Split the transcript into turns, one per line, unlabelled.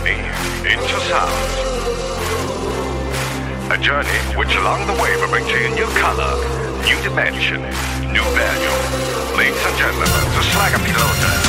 journey into sound. A journey which along the way will bring to you new color, new dimension, new value. Ladies and gentlemen, the Slagger Pilote.